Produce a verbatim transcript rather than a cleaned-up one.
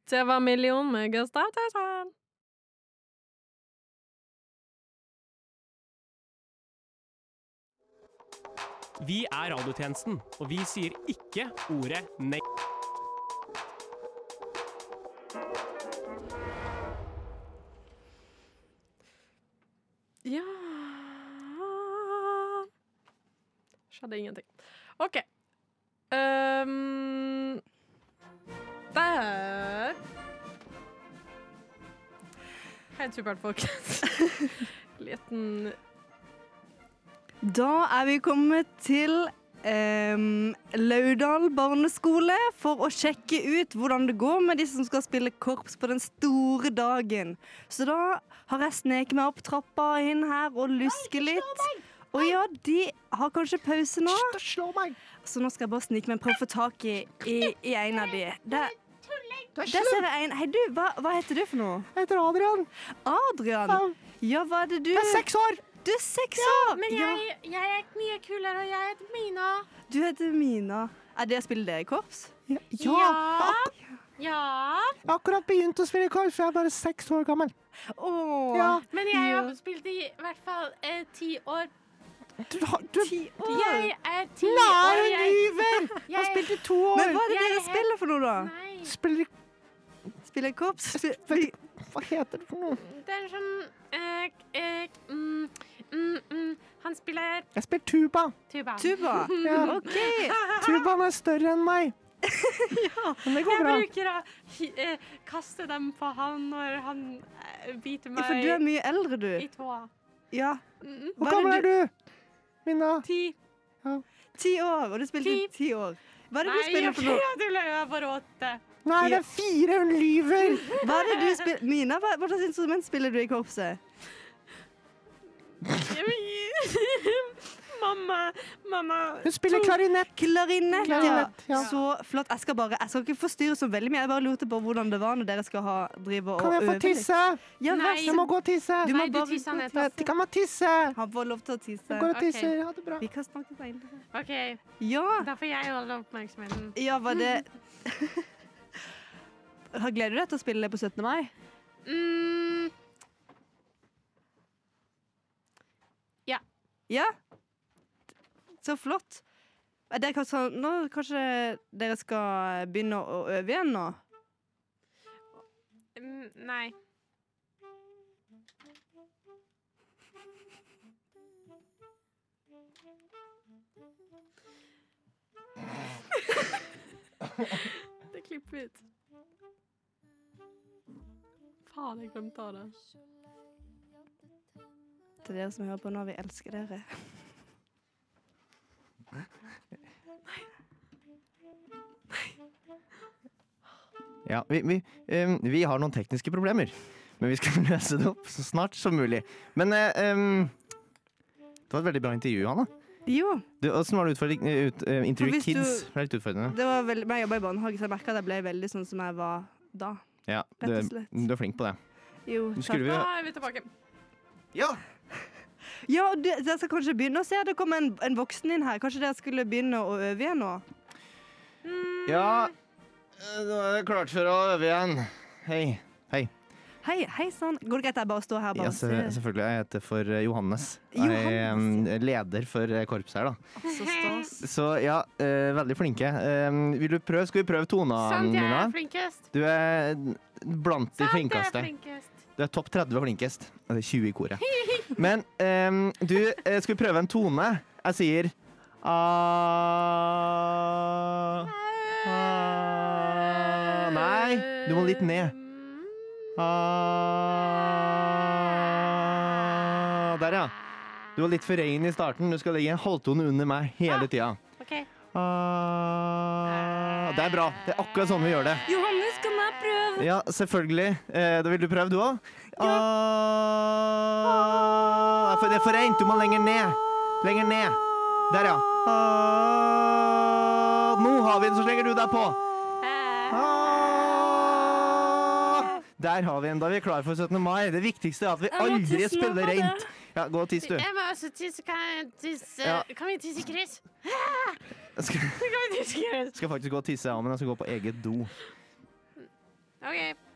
Det var Million med Gustav Tøysen. Vi er radiotjenesten, og vi sier ikke ordet nei. Ja. Skjedde ingenting. Ok. Um, der. Helt supert, folkens. Liten... Da er vi kommet til um, Laudal barneskole for å sjekke ut hvordan det går med de som skal spille korps på den store dagen. Så da har jeg sneket meg opp trappa inn her og luske litt. Og ja, de har kanskje pause nå. Slå meg! Så nå skal jeg bare snike meg og prøve å få tak i, i, i en av de. Der, Du er der ser jeg en. Hei du, hva, hva heter du for noe? Jeg heter Adrian. Adrian? Ja, hva er det du? Jeg er seks år. Du er seks år! Men Ja. jeg, jeg er mye kulere, og jeg heter Mina. Du heter Mina. Er det å spille dere i korps? Ja, ja. Jeg har ak- Ja. jeg har akkurat begynt å spille korps, for jeg er bare seks år gammel. Åh. Ja. Men jeg har spilt i hvert fall eh, ti år. Du, har- du, Ti år. Jeg er ti Nei, år. hun Jeg, lyver! Jeg har spilt i to år. Men hva er det Jeg dere er- spiller for noe, da? nei, Spiller i... Spiller i korps? Spi- Vet du, hva heter det for noe? det er sånn eh, eh, mm, mm, mm, Han spiller Jeg spiller tuba. tuba. Tuba? Ja. OK. Tubaen er større enn meg. Men det går Jeg bra. bruker å hi- eh, kaste dem på han når han eh, biter Ja, meg for du er mye eldre, du. i tåa. Ja. Mm, Hvor gammel er du? Minna? Ti. Ti år, og du spilte i Ti. ti år. Hva er det du Nei, spiller jeg for noe? du løy jeg bare åtte. Nei, det er fire. Hun lyver. Hva er det du spiller? Mina, hva, hva slags instrument spiller du i korpset? Mamma, mamma. Hun spiller klarinett. Klarinett, ja. Klarinett, ja. Så flott. Jeg skal bare, jeg skal ikke forstyrre så veldig mye. Jeg bare lurte på hvordan det var når dere skal ha, drive og Kan jeg få øve litt. tisse? Ja, Nei. vær Jeg så må gå og tisse. Du må Nei, du bare tisser gå nettopp. og tisse. Jeg må tisse. Han får lov til å tisse. Jeg går og Ok. tisser. Ha det bra. Vi kan snakke senere. OK, Ja, da får jeg holde oppmerksomheten. ja, var det... Har gleder du deg til å spille på syttende mai? Mm, Ja? Så flott. Er det kanskje, nå, kanskje dere skal begynne å øve igjen nå? mm, nei. Det klipper vi ut. Faen, jeg glemte av det. Til dere som hører på nå, vi elsker dere. Ja, vi, vi, em, vi har noen tekniske problemer, men vi skal løse det opp så snart som mulig. Men eh, em, det var et veldig bra intervju, Hanna. Jo, Du, hvordan var det utfordring, ut, eh, intervju For hvis kids? du- Det var litt utfordrende. det var veldig, jeg jobber i barnehage, så jeg merket at jeg ble veldig sånn som jeg var da. Ja, du, rett og slett. du er flink på det. Jo, Du skulle takk. vi... Da er vi tilbake. Ja! Ja, du, dere skal kanskje begynne å se, det kommer en, en voksen inn her. Kanskje dere skulle begynne å øve igjen nå? Ja, eh, nå er det klart for å øve igjen. Hei. Hei. Hei, hei sann. Går det greit at jeg bare står her og Ja, bare se, ser? selvfølgelig. Jeg heter for eh, Johannes. Jeg er Johannes, em, leder for eh, korpset her, da. Så stas. Så ja, eh, veldig flinke. Em, vil du prøve? Skal vi prøve tona, Sant, jeg Mina? er flinkest. Du er blant de Sant, jeg er flinkeste. flinkest. Du er topp tretti flinkest. Det er tjue i koret. Men em, du, eh, skal vi prøve en tone? Jeg sier ah, ah, Nei, du må litt ned. Ah, der, ja. Du var litt for rein i starten. Du skal ligge en halvtone under meg hele tida. OK. Ah, det er bra. Det er akkurat sånn vi gjør det. Johannes, kan jeg prøve? Ja, selvfølgelig. Eh, da vil du prøve, du òg? Ah, for det er for reint. Du må lenger ned. Lenger ned. Der, ja. Ah, nå har vi den, så slenger du deg på. Ah, der har vi den. Da er vi klar for syttende mai. Det viktigste er at vi Jeg må aldri tisse nå, spiller ha det. reint. Ja, gå og tiss, du. Jeg må også tisse. Kan jeg tisse? Ja. Kan vi tisse i kryss? Jeg skal, Kan vi tisse i kryss? skal faktisk gå og tisse, ja, men jeg skal gå på eget do. OK.